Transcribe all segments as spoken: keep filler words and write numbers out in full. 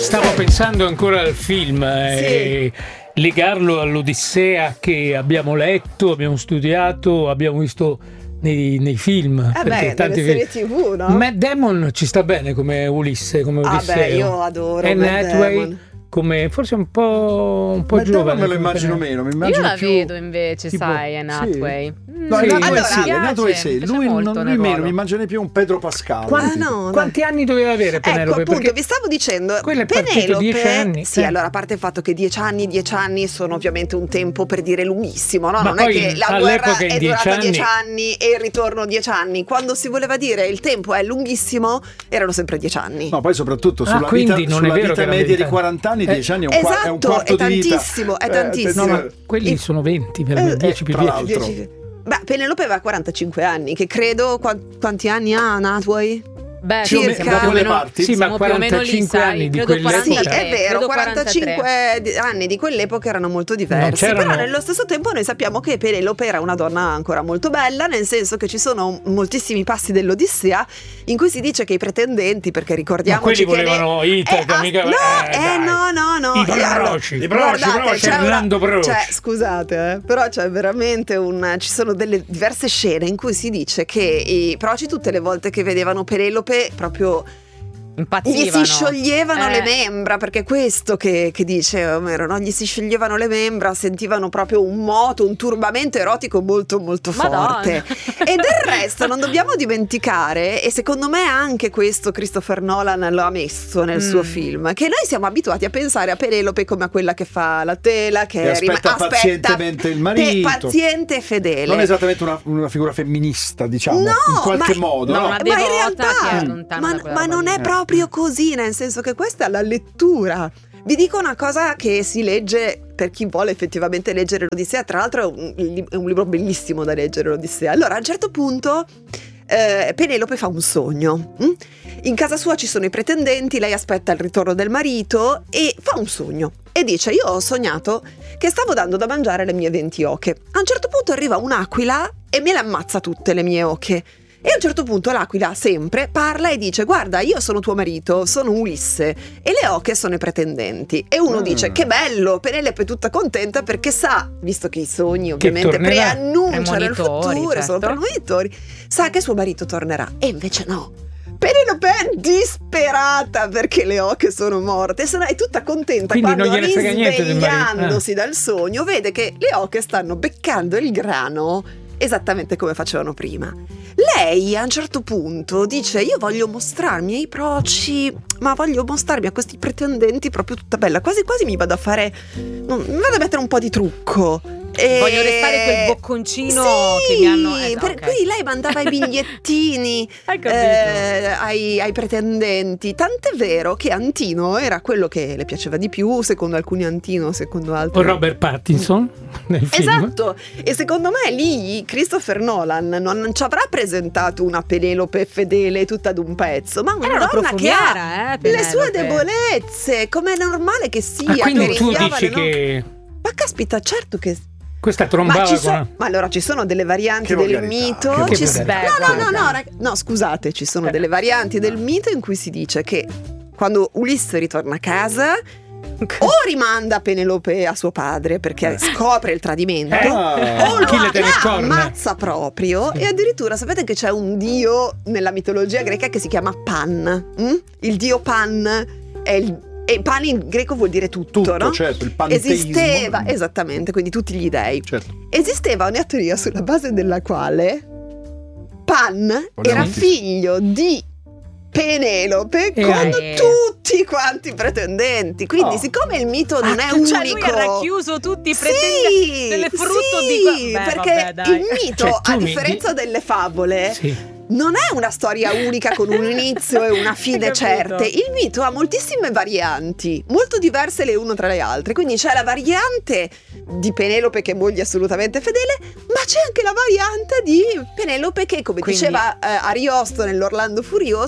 Stavo pensando ancora al film e sì. legarlo all'Odissea che abbiamo letto, abbiamo studiato, abbiamo visto nei, nei film. Eh beh, tanti serie tivù, no? Matt Damon ci sta bene come Ulisse, come Odisseo. Ah beh, io adoro Anne Matt Hathaway Damon. Come forse un po' un po' Matt giovane. Damon me lo immagino meno, mi immagino io la più vedo invece, tipo, sai, Anne Hathaway. Sì. Mm, No, sì. Anne Hathaway Allora, sì, Anne Hathaway sì. Lui, non, lui meno, mi immagino più un Pedro Pascal. Quanti, Ah, no, quanti anni doveva avere Penelope? Ecco, appunto, Perché vi stavo dicendo, quello è partito Penelope, dieci anni. sì, eh. allora a parte il fatto che dieci anni, dieci anni sono ovviamente un tempo per dire lunghissimo, no? Ma Non è poi che la all'epoca guerra in è dieci durata anni- dieci anni e il ritorno dieci anni. Quando si voleva dire il tempo è lunghissimo, erano sempre dieci anni. No, poi soprattutto Ah, sulla quindi vita, non è sulla vero vita che erano media di venti quaranta anni, Eh, dieci anni è un, qua- è un esatto, quarto è di vita. tantissimo, è Eh, tantissimo. No, attenzione. ma quelli Il- sono venti, veramente, Eh, dieci più tra dieci. l'altro. Dieci- Beh, Penelope aveva quarantacinque anni, che credo qua- quanti anni ha Anne Hathaway? Beh, Più o sì, meno, siamo da più o quelle meno, parti? Sì, ma siamo più o meno lì, quarantacinque sai, anni di credo quell'epoca. Sì, quarantatré, è vero, credo quarantacinque di- anni di quell'epoca erano molto diversi, c'erano- però nello stesso tempo noi sappiamo che Penelope era una donna ancora molto bella, nel senso che ci sono moltissimi passi dell'Odissea in cui si dice che i pretendenti, perché ricordiamoci Ma quelli che volevano le- Itaca, eh, mica- no, eh, eh, dai. no, no, no, I E allora, Broci. I Broci, guardate, Broci. c'è una- Fernando Broci. cioè, scusate, eh, però c'è veramente un ci sono delle diverse scene in cui si dice che i Proci tutte le volte che vedevano Penelope proprio gli impazzivano. si scioglievano Eh. le membra, perché questo che, che dice Omero, no? Gli si scioglievano le membra, sentivano proprio un moto, un turbamento erotico molto molto Madonna. forte. E del resto non dobbiamo dimenticare, e secondo me anche questo Christopher Nolan lo ha messo nel Mm. suo film, che noi siamo abituati a pensare a Penelope come a quella che fa la tela, che E aspetta rima- pazientemente il marito. pe- paziente e fedele. Non esattamente una, una figura femminista, diciamo, No, in qualche ma- modo. no, no? una Ma in devota realtà, che è lontana ma, da quella ma roba non lì. è proprio così, nel senso che questa è la lettura. Vi dico una cosa che si legge per chi vuole effettivamente leggere l'Odissea, tra l'altro è un, è un libro bellissimo da leggere, l'Odissea. Allora, a un certo punto eh, Penelope fa un sogno. hm? In casa sua ci sono i pretendenti, lei aspetta il ritorno del marito e fa un sogno. E dice, io ho sognato che stavo dando da mangiare le mie venti oche. A un certo punto arriva un'aquila e me le ammazza tutte le mie oche. E a un certo punto l'aquila sempre parla e dice, guarda, io sono tuo marito, sono Ulisse e le oche sono i pretendenti. E uno Ah. dice, che bello, Penelope è tutta contenta perché sa, visto che i sogni ovviamente tornerà. preannunciano il Premonitori, futuro, certo. sono premonitori, sa che suo marito tornerà. E invece no. Penelope è disperata perché le oche sono morte, se no è tutta contenta. Quindi quando non gliene frega niente del marito. risvegliandosi dal sogno vede che le oche stanno beccando il grano esattamente come facevano prima. Lei a un certo punto dice, io voglio mostrarmi ai proci, ma voglio mostrarmi a questi pretendenti proprio tutta bella, quasi quasi mi vado a fare, non, mi vado a mettere un po' di trucco. E... Voglio restare quel bocconcino sì, che mi hanno eh, per ok. cui lei mandava i bigliettini Hai capito? eh, ai, ai pretendenti. Tant'è vero che Antino era quello che le piaceva di più, secondo alcuni Antino, secondo altri O Robert Pattinson nel film. Esatto, e secondo me lì Christopher Nolan non ci avrà presentato una Penelope fedele tutta ad un pezzo, ma una Era una donna che ha profumiera, eh, le sue Penelope. debolezze, come è normale che sia. Ah, quindi che tu rischiava dici le no- che Ma caspita, certo che questa ma, trombava ci so- con... ma allora ci sono delle varianti Che del volgarità, mito. che ci s- volgarità. no, no, no, no, Guarda. rag- no, scusate, ci sono delle varianti del mito in cui si dice che quando Ulisse ritorna a casa o rimanda Penelope a suo padre perché scopre il tradimento, Ah. o lo Chi le tiene la corna? ammazza proprio. E addirittura sapete che c'è un dio nella mitologia greca che si chiama Pan. mm? Il dio Pan è il e Pan in greco vuol dire tutto, Tutto, no? certo, il panteismo. Esisteva, esattamente, quindi tutti gli dei. Certo. Esisteva una teoria sulla base della quale Pan Vogliamo era sì. figlio di Penelope E con anche- tutti quanti i pretendenti. Quindi, Oh. siccome il mito non è Cioè, unico, lui ha racchiuso tutti i sì, pretendenti nel frutto sì, di qua- Beh, perché vabbè, dai. il mito, Cioè, tu a mi differenza delle favole, Sì. non è una storia unica con un inizio e una fine Hai capito? certe. Il mito ha moltissime varianti, molto diverse le une tra le altre. Quindi c'è la variante di Penelope che è moglie assolutamente fedele, ma c'è anche la variante di Penelope che, come Quindi- diceva eh, Ariosto nell'Orlando Furioso, è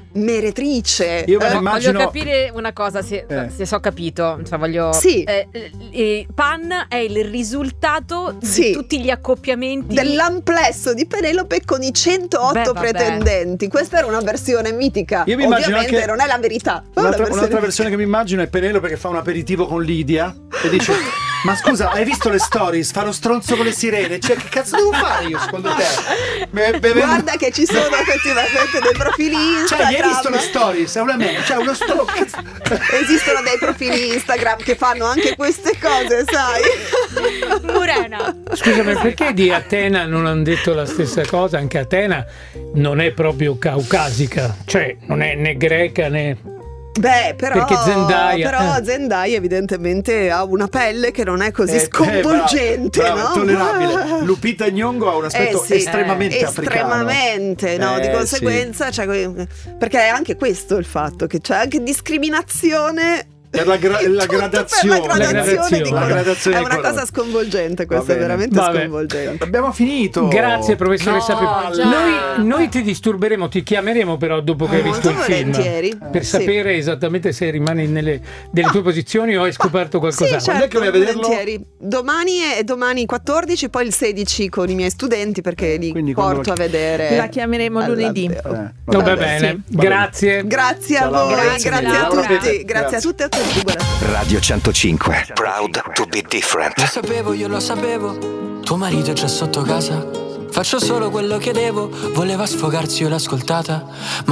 meretrice. Io me Eh, ne immagino- Voglio capire una cosa, se, Eh. se so capito, cioè voglio Sì. eh, eh, Pan è il risultato Sì. di tutti gli accoppiamenti dell'amplesso di Penelope con i centootto Beh, vabbè. pretendenti. Questa era una versione mitica. Io mi immagino Ovviamente anche- non è la verità. ma è una Un'altra, versione un'altra versione che mi immagino è Penelope che fa un aperitivo con Lidia e dice: ma scusa, hai visto le stories? Fa lo stronzo con le sirene. Cioè, che cazzo devo fare io secondo te? Me- beve- Guarda che ci sono effettivamente dei profili Cioè, Instagram. hai visto le stories? È una me- cioè, uno stro- Esistono dei profili Instagram che fanno anche queste cose, sai? Murena. Scusami, perché di Atena non hanno detto la stessa cosa? Anche Atena non è proprio caucasica, cioè non è né greca né... Beh, però, Perché Zendaya- però eh. Zendaya evidentemente ha una pelle che non è così Eh, sconvolgente, eh, brava, brava, no? totlerabile. Lupita Nyong'o ha un aspetto Eh sì, estremamente eh, africano. estremamente, no? Eh, Di conseguenza, cioè, perché è anche questo il fatto che c'è anche discriminazione. Per la, gra- la Tutto gradazione. per la gradazione, di La colore. gradazione È di una colore. cosa sconvolgente, Va questa è bene. veramente Vabbè. sconvolgente. Abbiamo finito. Grazie professoressa No, Peppa. già. Noi, noi ti disturberemo, ti chiameremo però dopo che hai visto il Molto film volentieri. per Sì. sapere esattamente se rimani nelle delle tue posizioni o hai scoperto Sì, qualcos'altro. Quando è che certo, vai a vederlo? volentieri. Domani è domani quattordici, poi il sedici con i miei studenti perché li Quindi quando porto la- a vedere. La chiameremo lunedì. all'albero. Eh, Va Vabbè, bene, sì. grazie. Grazie a Ciao, voi, Laura. grazie, Grazie a mille. tutti, Grazie. grazie a tutte e a tutti. Buonasera. Radio centocinque. Proud to be different. Lo sapevo, io lo sapevo. Tuo marito è già sotto casa. Faccio solo quello che devo. Voleva sfogarsi, io l'ho ascoltata. Ma